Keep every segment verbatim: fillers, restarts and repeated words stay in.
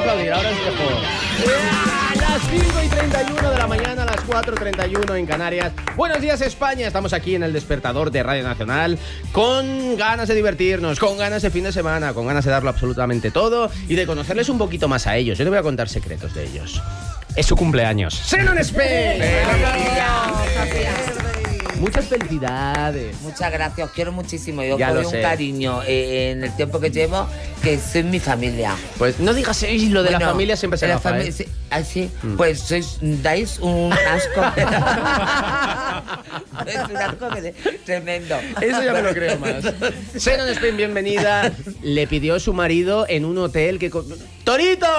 aplaudir, ahora es mejor. A las cinco y treinta y uno de la mañana, a las cuatro y treinta y uno en Canarias. Buenos días, España. Estamos aquí en el despertador de Radio Nacional con ganas de divertirnos, con ganas de fin de semana, con ganas de darlo absolutamente todo y de conocerles un poquito más a ellos. Yo te voy a contar secretos de ellos. Es su cumpleaños. ¡Xenon Spain! Muchas felicidades. Muchas gracias, os quiero muchísimo. Yo Ya doy lo un sé. cariño eh, en el tiempo que llevo, que sois mi familia. Pues no digas eso, lo de Bueno, la familia siempre se la gafa, fami- ¿eh? sí, ¿ah, sí? Mm. Pues sois, dais un asco. Es un asco que de- tremendo. Eso ya me lo creo más. Xenon Spain, bienvenida. Le pidió su marido en un hotel que... co- ¡Torito!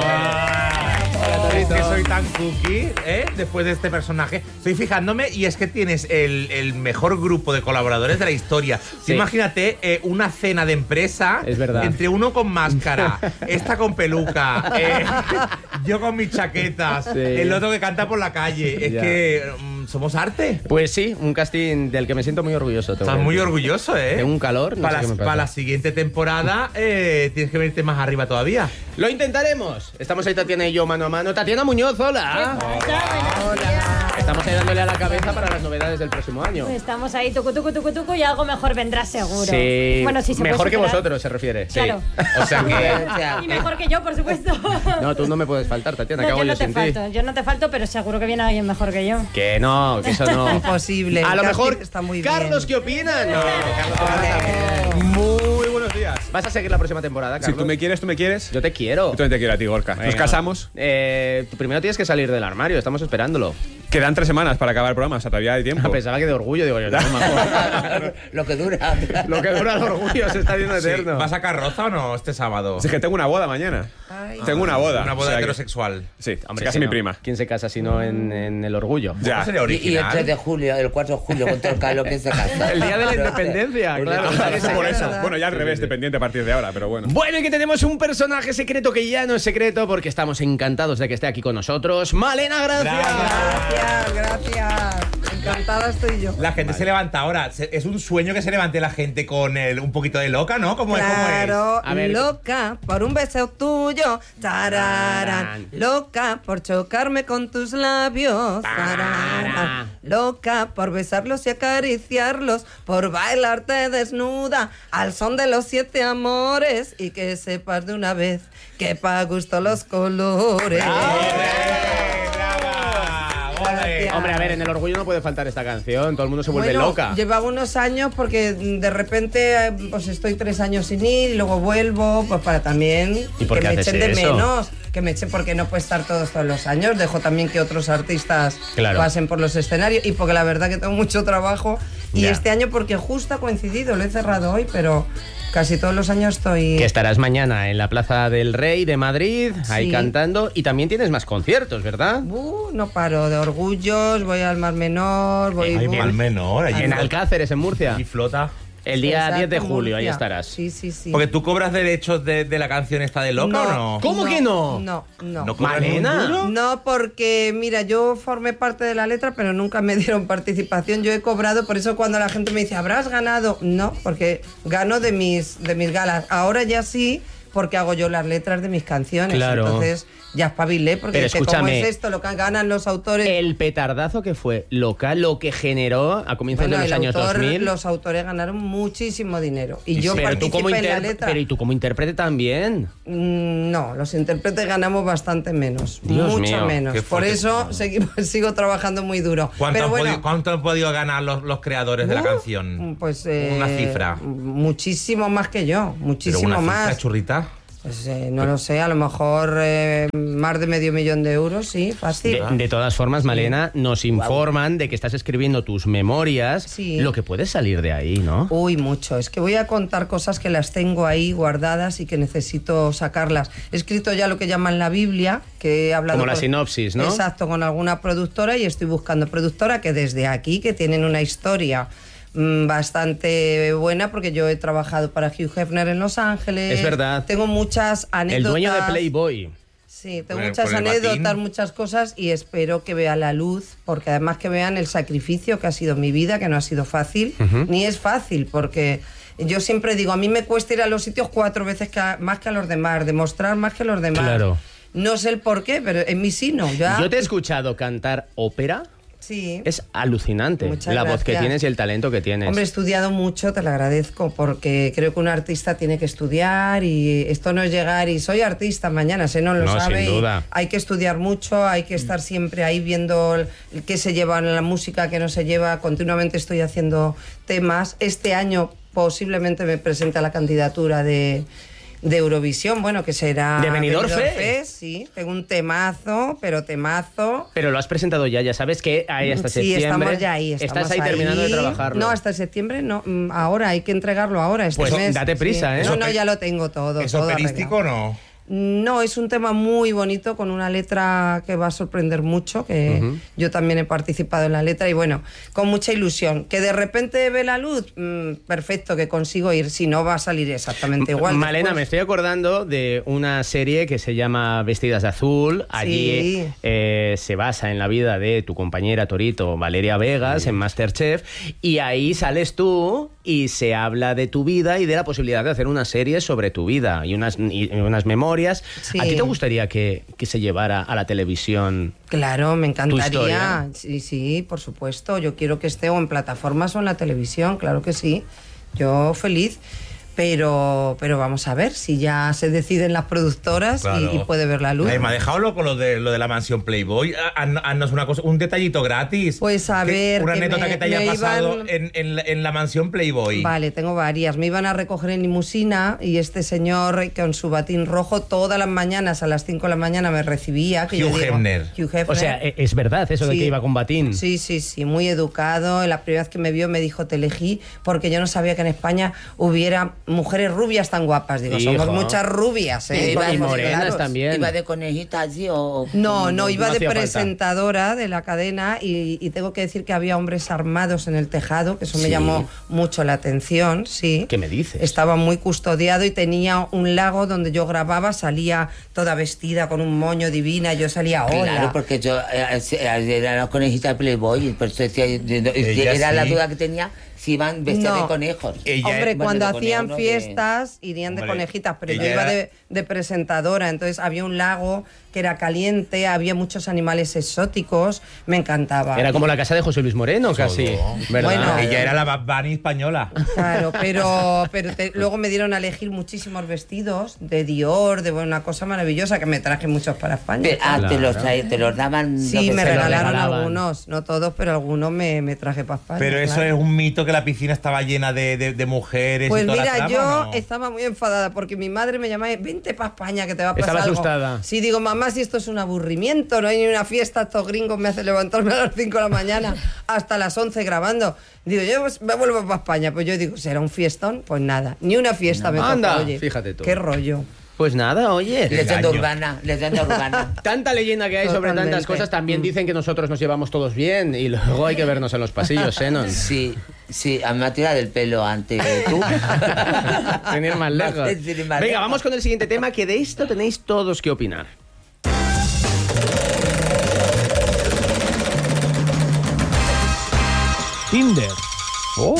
Hola, es que soy tan cookie, ¿eh? Después de este personaje. Estoy fijándome y es que tienes el, el mejor grupo de colaboradores de la historia. Sí. Imagínate eh, una cena de empresa. Es verdad. Entre uno con máscara, esta con peluca, eh, yo con mis chaquetas, Sí. el otro que canta por la calle. Es Ya. que mm, somos arte. Pues sí, un casting del que me siento muy orgulloso. tengo Estás que muy decir. orgulloso, ¿eh? Tengo un calor, no para, sé qué la, me pasa. para la siguiente temporada eh, tienes que venirte más arriba todavía. Lo intentaremos. Estamos ahí Tatiana y yo mano a mano. Tatiana Muñoz, hola. Hola. Estamos ahí dándole a la cabeza para las novedades del próximo año. Estamos ahí, tucu, tucu, tucu, tucu, y algo mejor vendrá seguro. Sí. Bueno, sí, se puede Mejor que superar. vosotros, se refiere. Sí. Claro. O sea que... O sea, Y mejor que yo, por supuesto. No, tú no me puedes faltar, Tatiana. No, ¿Qué hago yo yo no te sin ti? falto, yo no te falto, pero seguro que viene alguien mejor que yo. Que no, que eso no. Imposible. A lo El mejor, casting está muy bien. Carlos, ¿qué opinan? No, Carlos también. Muy buenos días. ¿Vas a seguir la próxima temporada, Si Carlos? tú me quieres, tú me quieres. Yo te quiero. Yo también te quiero a ti, Gorka. Nos Venga. casamos. Eh, tú primero tienes que salir del armario, estamos esperándolo. Quedan tres semanas para acabar el programa, o sea, todavía hay tiempo. Pensaba que de orgullo, digo yo, no, mejor. lo que dura. Lo que dura el orgullo se está haciendo Sí. eterno. ¿Vas a carroza o no este sábado? Es que tengo una boda mañana. Ay. Tengo una boda. Una o boda sea que- heterosexual. Sí, Hombre, casi si mi no, prima. ¿Quién se casa si no en, en el orgullo? Ya. ¿Cómo sería Y, y el original? tres de julio, el cuatro de julio, con todo el calor que se casa. El día de la independencia, claro. Por eso. verdad. Bueno, ya al revés, dependiente a partir de ahora, pero bueno. Bueno, y que tenemos un personaje secreto que ya no es secreto porque estamos encantados de que esté aquí con nosotros. Malena, gracias. Gracias, gracias. Encantada estoy yo. La gente se levanta ahora. Se- Es un sueño que se levante la gente con el, un poquito de loca, ¿no? ¿Cómo es? ¿Cómo Claro, A ver. loca por un beso tuyo, tararán. Loca por chocarme con tus labios, tararán. Loca por besarlos y acariciarlos, por bailarte desnuda al son de los siete amores y que sepas de una vez que pa' gusto los colores. es? ¡Brava! ¡Ole! Hombre, a ver, en el orgullo no puede faltar esta canción. Todo el mundo se vuelve Bueno, loca. llevaba unos años porque mm, de repente eh, pues estoy tres años sin ir y luego vuelvo pues para también ¿Y por que qué me haces echen de eso? menos, que me echen porque no puedo estar todos todos los años, dejo también que otros artistas Claro. pasen por los escenarios y porque la verdad que tengo mucho trabajo y Ya. este año porque justo ha coincidido, lo he cerrado hoy, pero casi todos los años estoy... Que estarás mañana en la Plaza del Rey de Madrid, ahí Sí. cantando. Y también tienes más conciertos, ¿verdad? Uh, no paro de Orgullos, voy al Mar Menor, voy... Ay, voy- mal menor. allí En flota- Alcáceres, en Murcia. allí flota. El día Exacto, diez de julio, ahí Murcia. estarás. Sí, sí, sí. Porque tú cobras derechos de, de la canción esta de loca o no. ¿Cómo que no? No, no. ¿No cobras Malena. ni un duro? No, porque mira, yo formé parte de la letra, pero nunca me dieron participación. Yo he cobrado, por eso cuando la gente me dice, ¿habrás ganado? No, porque gano de mis, de mis galas. Ahora ya sí, porque hago yo las letras de mis canciones. Claro. Entonces ya espabilé, porque Pero es que ¿cómo escúchame, es esto? Lo que ganan los autores. El petardazo que fue local, lo que generó a comienzos Bueno, de los el años autor- dos mil. Los autores ganaron muchísimo dinero. Y yo pero, tú participé como en la interpre- letra. pero y tú como intérprete también. Mm, No, los intérpretes ganamos bastante menos, Dios mucho mío, menos. qué Por fuerte. eso seguimos, sigo trabajando muy duro. ¿Cuánto, Pero han bueno, podido, cuánto han podido ganar los, los creadores de la uh, canción? Pues eh, Una cifra. muchísimo más que yo, Pero muchísimo una cifra, más. churrita. Pues, eh, no lo sé, a lo mejor eh, más de medio millón de euros, sí, fácil. De, de todas formas, Malena, nos informan de que estás escribiendo tus memorias, Sí. lo que puede salir de ahí, ¿no? Uy, mucho. Es que voy a contar cosas que las tengo ahí guardadas y que necesito sacarlas. He escrito ya lo que llaman la Biblia, que he hablado Como la con- sinopsis, ¿no? Exacto, con alguna productora y estoy buscando productora que desde aquí, que tienen una historia mm, bastante buena, porque yo he trabajado para Hugh Hefner en Los Ángeles. Es verdad. Tengo muchas anécdotas. El dueño de Playboy. Sí, tengo Por el- muchas por el anécdotas, batín. muchas cosas y espero que vea la luz, porque además que vean el sacrificio que ha sido mi vida, que no ha sido fácil, ni es fácil, porque Yo siempre digo, a mí me cuesta ir a los sitios cuatro veces que a- más que a los demás, demostrar más que los demás. Claro. No sé el por qué, pero en mí sí, ¿no? Ya. Yo te he escuchado cantar ópera. Sí. Es alucinante Muchas la voz que gracias. tienes y el talento que tienes. Hombre, he estudiado mucho, te lo agradezco, porque creo que un artista tiene que estudiar y esto no es llegar y soy artista mañana, se no lo No, sabe. sin y duda. hay que estudiar mucho, hay que estar siempre ahí viendo el- el qué se lleva en la música, qué no se lleva. Continuamente estoy haciendo temas. Este año posiblemente me presente a la candidatura de... de Eurovisión, bueno, que será... ¿De Benidorm Fest? Fest, sí, tengo un temazo, pero temazo. Pero lo has presentado ya, ya sabes que hay hasta Sí, septiembre. estamos ya ahí. Estamos Estás ahí, terminando de trabajarlo. No, hasta septiembre no. mm, Ahora hay que entregarlo ahora, este Pues mes. date prisa, ¿eh? No, Eso no, pe- ya lo tengo todo. ¿Es todo operístico o arreglado. no? No, es un tema muy bonito con una letra que va a sorprender mucho, que Ujú. yo también he participado en la letra y bueno, con mucha ilusión. Que de repente ve la luz, mm, perfecto, que consigo ir, si no va a salir exactamente igual. Malena, después. me estoy acordando de una serie que se llama Vestidas de Azul. Allí Sí. eh, se basa en la vida de tu compañera Torito, Valeria Vegas, en Masterchef. Y ahí sales tú y se habla de tu vida y de la posibilidad de hacer una serie sobre tu vida y unas, y unas memorias. Sí. ¿A ti te gustaría que, que se llevara a la televisión? Claro, me historia. encantaría. Sí, sí, por supuesto. Yo quiero que esté o en plataformas o en la televisión, claro que sí. Yo feliz. Pero, pero vamos a ver si ya se deciden las productoras y- Claro. y, puede ver la luz. Ay, me ha dejado loco lo de, lo de la mansión Playboy. Haz- Haznos una cosa, un detallito gratis. Pues a Que- ver, Una que anécdota me- que te haya me pasado iban- en, en la, en la mansión Playboy. Vale, tengo varias. Me iban a recoger en limusina y este señor con su batín rojo todas las mañanas a las cinco de la mañana me recibía. Que yo Hugh digo, Hefner. Hugh Hefner. O sea, e- es verdad eso de Sí. que iba con batín. Sí, sí, sí, muy educado. La primera vez que me vio me dijo, te elegí porque yo no sabía que en España hubiera mujeres rubias tan guapas. Digo, Hijo. somos muchas rubias, ¿eh? Iba Y de- morenas Claro. también. ¿Iba de conejita allí o...? No, no, iba no de hacía falta. presentadora de la cadena y, y tengo que decir que había hombres armados en el tejado, que eso me Sí. llamó mucho la atención, sí. ¿Qué me dices? Estaba muy custodiado y tenía un lago donde yo grababa, salía toda vestida con un moño divina, yo salía hola. Claro, porque yo eh, eh, era la conejita Playboy, y por eso decía, yo- yo- Ella era la sí. duda que tenía si iban vestidas No. de conejos. Ella- Hombre, Bueno, cuando de hacían conejo, no de- fiestas irían de Hombre, conejitas, pero yo ella iba era- de, de presentadora, entonces había un lago que era caliente, había muchos animales exóticos, me encantaba. Era como la casa de José Luis Moreno, casi. ¿Verdad? Bueno, Ella era la Bad Bunny española. Claro, pero, pero te- luego me dieron a elegir muchísimos vestidos de Dior, de bueno, una cosa maravillosa que me traje muchos para España. Te, ah, te, los Claro. trae- te los daban... Sí, lo que me se los regalaron regalaban. algunos, no todos, pero algunos me, me traje para España. Pero eso claro. es un mito, que la piscina estaba llena de, de- de mujeres Pues y toda mira, la yo trama, ¿o no? estaba muy enfadada porque mi madre me llamaba, vente para España que te va a pasar Estaba algo". asustada. Sí, digo, mamá, si esto es un aburrimiento, no hay ni una fiesta, estos gringos me hacen levantarme a las cinco de la mañana hasta las once grabando. Digo, yo pues, me vuelvo para España. Pues yo digo, ¿será un fiestón? Pues nada, ni una fiesta me tocó, Anda, oye. fíjate tú. Qué rollo. Pues nada, oye. Leyenda Engaño. urbana, leyenda urbana. Tanta leyenda que hay sobre tantas Totalmente. cosas, también dicen que nosotros nos llevamos todos bien y luego hay que vernos en los pasillos, ¿eh? ¿no? Sí, sí, a mí me ha tirado del pelo antes que tú. Sin ir más lejos. Sin ir más Venga, lejos. vamos con el siguiente tema, que de esto tenéis todos que opinar. Tinder. Oh.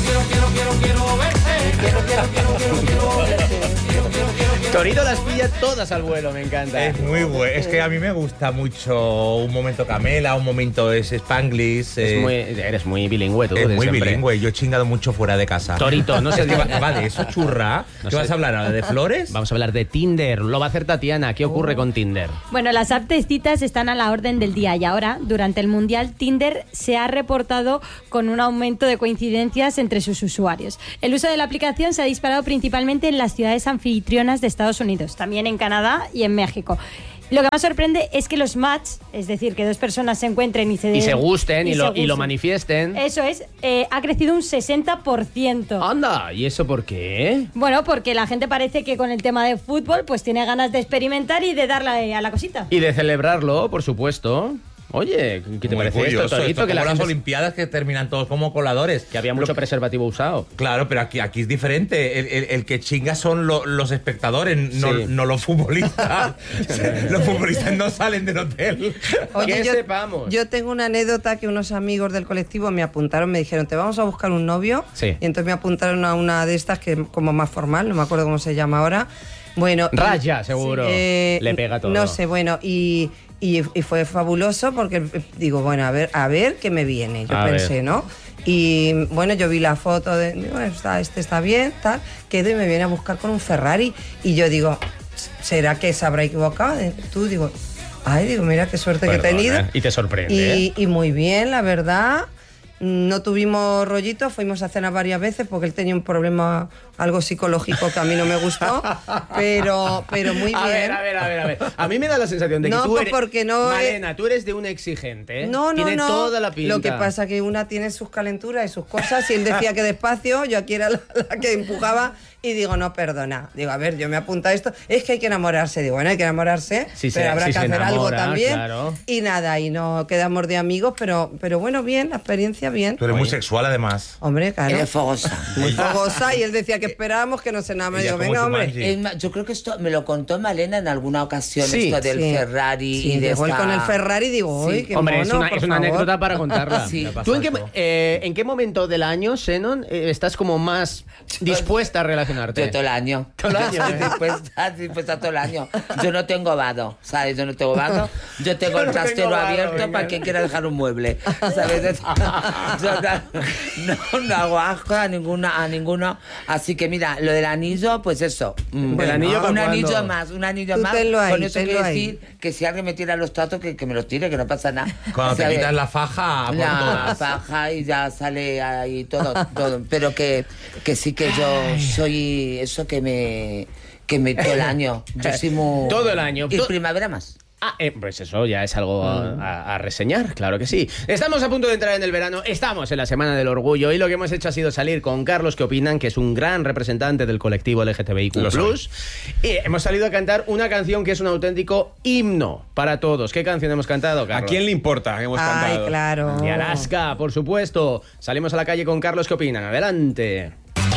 Torito las pilla todas al vuelo, me encanta. Es muy bueno. Es que a mí me gusta mucho un momento Camela, un momento es Spanglish. Es eh, muy- eres muy bilingüe tú. es de muy siempre. bilingüe. Yo he chingado mucho fuera de casa. Torito, no sé. Es que va, va de eso, churra. No ¿Qué sé. vas a hablar ahora? ¿De flores? Vamos a hablar de Tinder. Lo va a hacer Tatiana. ¿Qué ocurre con Tinder? Bueno, las apps de citas están a la orden del día y ahora, durante el Mundial, Tinder se ha reportado con un aumento de coincidencias entre sus usuarios. El uso de la aplicación se ha disparado principalmente en las ciudades anfitrionas de Estados Unidos, también en Canadá y en México. Lo que más sorprende es que los match, es decir, que dos personas se encuentren y se, Y se gusten y, se lo, y lo gusten. manifiesten. Eso es, eh, ha crecido un sesenta por ciento. Anda, ¿y eso por qué? Bueno, porque la gente parece que con el tema de fútbol pues tiene ganas de experimentar y de darle a la cosita. Y de celebrarlo, por supuesto. Oye, ¿qué te Muy parece curioso, esto, Torito? esto Que como la las gente- Olimpiadas que terminan todos como coladores. que había mucho Lo- preservativo usado. Claro, pero aquí, aquí es diferente. El, el- el que chinga son lo- los espectadores, no, Sí. no los futbolistas. Los futbolistas no salen del hotel. Que yo, sepamos. yo tengo una anécdota que unos amigos del colectivo me apuntaron, me dijeron, te vamos a buscar un novio. Sí. Y entonces me apuntaron a una de estas que como más formal, no me acuerdo cómo se llama ahora. Bueno, y- Raya, seguro. eh, Le pega todo. No sé, bueno, y, y, y fue fabuloso porque eh, digo, bueno, a ver, a ver qué me viene, yo A pensé, ver. ¿no? Y bueno, yo vi la foto de, digo, bueno, está, este está bien, tal, quedo y me viene a buscar con un Ferrari. Y yo digo, ¿será que se habrá equivocado? Tú digo, ay, digo, mira qué suerte que he Perdona, tenido. y te sorprende, Y, ¿eh? y muy bien, la verdad. No tuvimos rollito, fuimos a cenar varias veces porque él tenía un problema algo psicológico que a mí no me gustó, pero, pero muy bien. A ver, a ver, a ver, a ver. A mí me da la sensación de que No, tú pues eres... porque no es- Malena, tú eres de un exigente, ¿eh? No, no, Tiene no. toda la pinta. Lo que pasa es que una tiene sus calenturas y sus cosas y él decía que despacio, yo aquí era la, la que empujaba y digo, no, perdona. Digo, a ver, yo me apunto a esto. Es que hay que enamorarse. Digo, bueno, hay que enamorarse, Sí, pero se- habrá sí que se hacer algo enamora, también. claro. Y nada, y no quedamos de amigos, pero, pero bueno, bien, la experiencia bien. Tú eres muy sexual, además. Hombre, claro. Eres fogosa. Muy fogosa y él decía que esperábamos que nos enamoráramos. Ella Digo, como venga, hombre. Jumanji. Es más, yo creo que esto me lo contó Malena en alguna ocasión, Sí, esto del Sí. Ferrari Sí, y de llegó él esta- con el Ferrari y digo, uy, Sí. qué Hombre, mono, es una, por es una favor. anécdota para contarla. Sí. ¿Tú en qué, Pasó. eh, en qué momento del año, Xenon, eh, estás como más dispuesta a relacionarte? Yo todo el año. Todo el año, Yo ¿eh? estoy dispuesta, dispuesta todo el año. Yo no tengo vado, ¿sabes? Yo no tengo vado. Yo tengo Yo el no tengo trastero vado, abierto venga. para quien quiera dejar un mueble, ¿sabes? Yo no, no, no hago asco a, ninguna, a ninguno. Así que mira, lo del anillo, pues eso. mm, ¿El anillo para un cuándo? anillo más, un anillo Tú más. tenlo ahí, Con eso tenlo quiere ahí. decir que si alguien me tira los tratos, que, que me los tire, que no pasa nada. Cuando te ¿Sabes? quitas la faja, por La todas. faja y ya sale ahí todo, todo. Pero que, que sí que yo soy eso que me que me todo el año. Yo soy muy Todo el año. Y To- primavera más. Ah, eh, pues eso ya es algo a, a- a reseñar, claro que sí. Estamos a punto de entrar en el verano, estamos en la Semana del Orgullo y lo que hemos hecho ha sido salir con Carlos, que opinan que es un gran representante del colectivo L G T B I Q Lo plus, y hemos salido a cantar una canción que es un auténtico himno para todos. ¿Qué canción hemos cantado, ¿A Carlos? quién le importa que hemos Ay, cantado? claro. Y Alaska, por supuesto. Salimos a la calle con Carlos, ¿qué opinan? Adelante.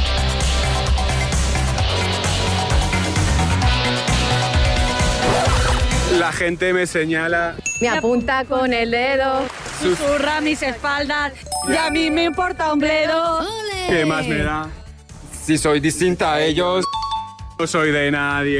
La gente me señala. Me apunta con el dedo, susurra mis espaldas y a mí me importa un bledo. ¿Qué más me da? Si soy distinta a ellos, no soy de nadie.